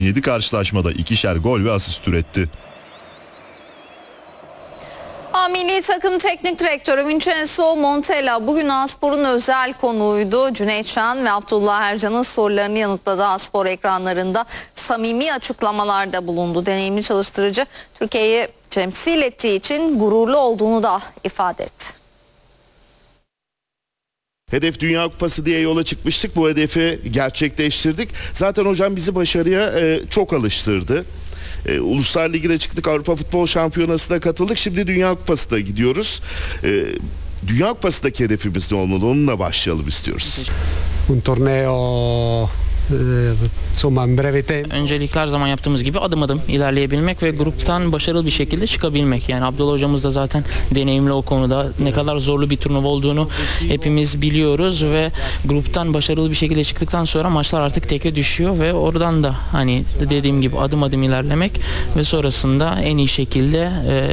7 karşılaşmada 2'şer gol ve asist üretti. Milli takım teknik direktörü Vincenzo Montella bugün A-Spor'un özel konuğuydu. Cüneyt Şahan ve Abdullah Ercan'ın sorularını yanıtladı. A-Spor ekranlarında samimi açıklamalarda bulundu. Deneyimli çalıştırıcı Türkiye'yi temsil ettiği için gururlu olduğunu da ifade etti. Hedef Dünya Kupası diye yola çıkmıştık. Bu hedefi gerçekleştirdik. Zaten hocam bizi başarıya çok alıştırdı. Uluslar Ligi'ne çıktık, Avrupa Futbol Şampiyonası'na katıldık. Şimdi Dünya Kupası'na gidiyoruz. Dünya Kupası'ndaki hedefimiz ne olmalı? Onunla başlayalım istiyoruz. Un torneo insomma in breve tempo. Öncelikle her zaman yaptığımız gibi adım adım ilerleyebilmek ve gruptan başarılı bir şekilde çıkabilmek. Yani Abdullah hocamız da zaten deneyimli o konuda. Ne kadar zorlu bir turnuva olduğunu hepimiz biliyoruz ve gruptan başarılı bir şekilde çıktıktan sonra maçlar artık teke düşüyor ve oradan da hani dediğim gibi adım adım ilerlemek ve sonrasında en iyi şekilde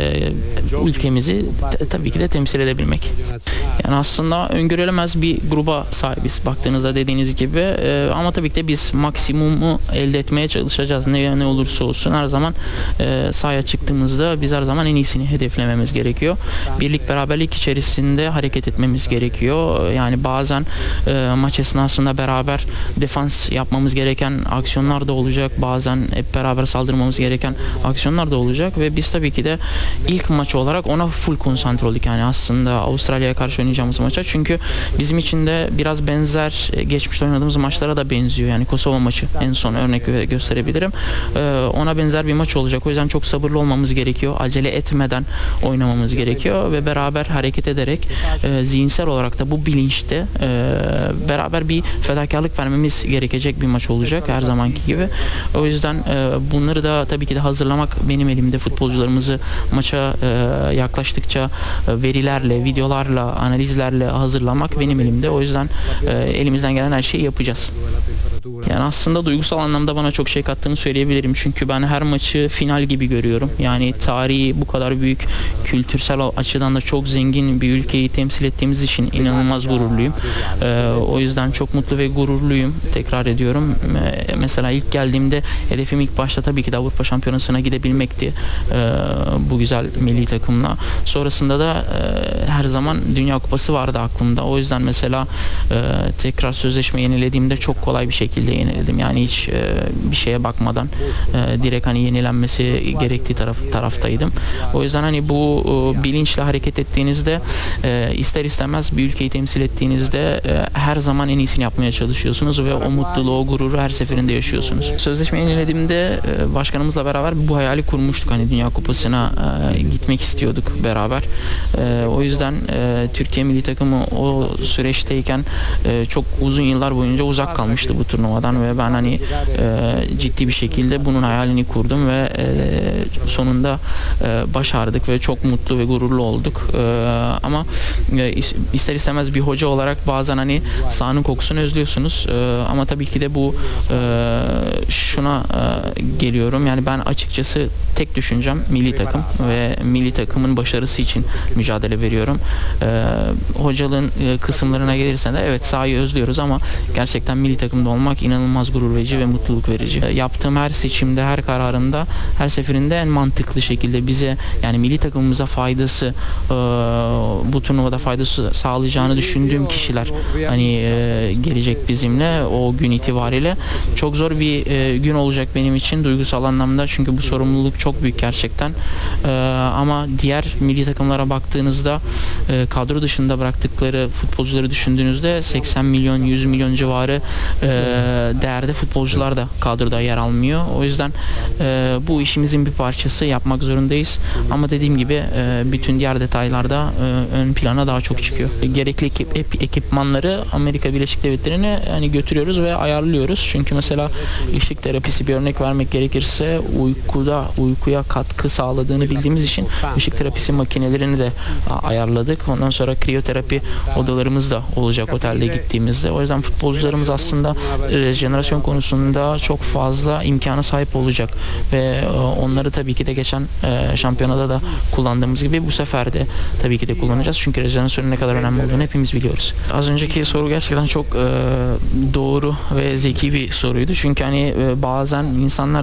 ülkemizi tabii ki de temsil edebilmek. Yani aslında öngörülemez bir gruba sahibiz baktığınızda dediğiniz gibi ama tabii ki de biz maksimumu elde etmeye çalışacağız. Ne olursa olsun her zaman sahaya çıktığımızda biz her zaman en iyisini hedeflememiz gerekiyor. Birlik beraberlik içerisinde hareket etmemiz gerekiyor. Yani bazen maç esnasında beraber defans yapmamız gereken aksiyonlar da olacak. Bazen hep beraber saldırmamız gereken aksiyonlar da olacak ve biz tabii ki de ilk maç olarak ona full konsantre olduk. Yani aslında Avustralya'ya karşı oynayacağımız maça. Çünkü bizim için de biraz benzer geçmişte oynadığımız maçlara da benziyor. Yani Kosova maçı en son örnek gösterebilirim. Ona benzer bir maç olacak. O yüzden çok sabırlı olmamız gerekiyor. Acele etmeden oynamamız gerekiyor ve beraber hareket ederek zihinsel olarak da bu bilinçte beraber bir fedakarlık vermemiz gerekecek bir maç olacak her zamanki gibi. O yüzden bunları da tabii ki de hazırlamak benim elimde. Futbolcularımızı maça yaklaştıkça verilerle, videolarla, analizlerle hazırlamak benim elimde. O yüzden elimizden gelen her şeyi yapacağız. Yani aslında duygusal anlamda bana çok şey kattığını söyleyebilirim. Çünkü ben her maçı final gibi görüyorum. Yani tarihi bu kadar büyük, kültürsel açıdan da çok zengin bir ülkeyi temsil ettiğimiz için inanılmaz gururluyum. O yüzden çok mutlu ve gururluyum. Tekrar ediyorum. Mesela ilk geldiğimde hedefim ilk başta tabii ki de Avrupa Şampiyonası'na gidebilmekti. Bu güzel milli takımla. Sonrasında da her zaman Dünya Kupası vardı aklımda. O yüzden mesela tekrar sözleşme yenilediğimde çok kolay bir şekilde yeniledim. Yani hiç bir şeye bakmadan direkt hani yenilenmesi gerektiği taraftaydım. O yüzden hani bu bilinçle hareket ettiğinizde ister istemez bir ülkeyi temsil ettiğinizde her zaman en iyisini yapmaya çalışıyorsunuz ve o mutluluğu, o gururu her seferinde yaşıyorsunuz. Sözleşme yenilediğimde başkanımızla beraber bu hayali kurmuştuk. Hani Dünya Kupası'na gitmek istiyorduk beraber. O yüzden Türkiye milli takımı o süreçteyken çok uzun yıllar boyunca uzak kalmıştı bu turnuvadan ve ben hani ciddi bir şekilde bunun hayalini kurdum ve sonunda başardık ve çok mutlu ve gururlu olduk. Ama ister istemez bir hoca olarak bazen hani sahanın kokusunu özlüyorsunuz. Ama tabii ki de bu şuna geliyorum. Yani ben açıkçası tek düşüncem milli takım ve milli takımın başarısı için mücadele veriyorum. Hocalığın kısımlarına gelirse de evet sahayı özlüyoruz ama gerçekten milli takımda olmak inanılmaz gurur verici ve mutluluk verici. Yaptığım her seçimde, her kararımda, her seferinde en mantıklı şekilde bize yani milli takımımıza faydası, bu turnuvada faydası sağlayacağını düşündüğüm kişiler hani gelecek bizimle o gün itibariyle. Çok zor bir gün olacak benim için duygusal anlamda çünkü bu sorumluluk çok büyük gerçekten. Ama diğer milli takımlara baktığınızda kadro dışında bıraktıkları futbolcuları düşündüğünüzde 80 milyon, 100 milyon civarı değerde futbolcular da kadroda yer almıyor. O yüzden bu işimizin bir parçası yapmak zorundayız. Ama dediğim gibi bütün diğer detaylarda ön plana daha çok çıkıyor. Gerekli ekipmanları Amerika Birleşik Devletleri'ne hani götürüyoruz ve ayarlıyoruz. Çünkü mesela ışık terapisi bir örnek vermek gerekirse uykuya katkı sağladığını bildiğimiz için ışık terapisi makinelerini de ayarladık. Ondan sonra kriyoterapi odalarımız da olacak otelde gittiğimizde. O yüzden futbolcularımız aslında rejenerasyon konusunda çok fazla imkana sahip olacak ve onları tabii ki de geçen şampiyonada da kullandığımız gibi bu sefer de tabii ki de kullanacağız. Çünkü rejenerasyonun ne kadar önemli olduğunu hepimiz biliyoruz. Az önceki soru gerçekten çok doğru ve zeki bir soruydu. Çünkü hani bazen insanlar